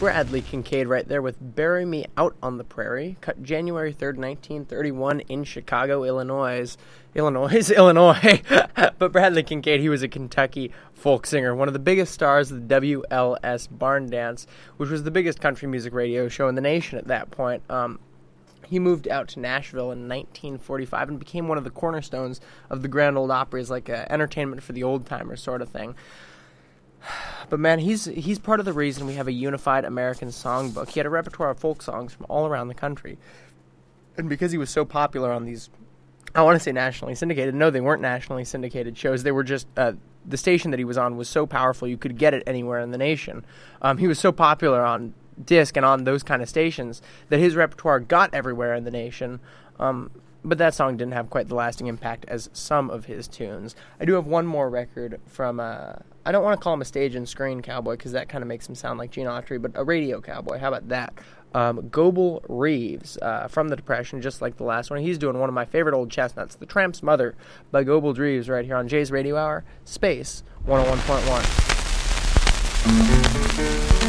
Bradley Kincaid right there with Bury Me Out on the Prairie, cut January 3rd, 1931 in Chicago, Illinois. But Bradley Kincaid, he was a Kentucky folk singer, one of the biggest stars of the WLS Barn Dance, which was the biggest country music radio show in the nation at that point. He moved out to Nashville in 1945 and became one of the cornerstones of the Grand Ole Opry as like entertainment for the old-timers sort of thing. But man, he's part of the reason we have a unified American songbook. He had a repertoire of folk songs from all around the country. And because he was so popular on these, I want to say nationally syndicated. No, they weren't nationally syndicated shows. They were just, the station that he was on was so powerful you could get it anywhere in the nation. He was so popular on disc and on those kind of stations that his repertoire got everywhere in the nation. But that song didn't have quite the lasting impact as some of his tunes. I do have one more record from, I don't want to call him a stage and screen cowboy because that kind of makes him sound like Gene Autry, but a radio cowboy. How about that? Goebel Reeves from the Depression, just like the last one. He's doing one of my favorite old chestnuts, The Tramp's Mother by Goebel Reeves right here on Jay's Radio Hour, Space 101.1.